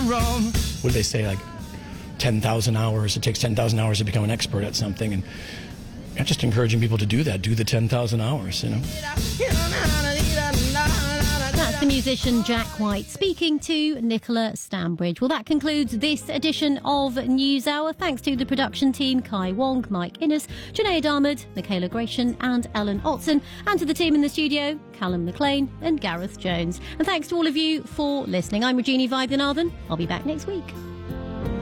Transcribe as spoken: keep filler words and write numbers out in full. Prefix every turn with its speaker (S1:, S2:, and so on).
S1: wrong.
S2: Would they say like ten thousand hours? It takes ten thousand hours to become an expert at something, and I'm just encouraging people to do that. Do the ten thousand hours, you know.
S3: That's the musician Jack White speaking to Nicola Stambridge. Well, that concludes this edition of NewsHour. Thanks to the production team, Kai Wong, Mike Innes, Junaid Ahmed, Michaela Gratian and Ellen Otson, and to the team in the studio, Callum McLean and Gareth Jones. And thanks to all of you for listening. I'm Regina Vaidyanathan. I'll be back next week.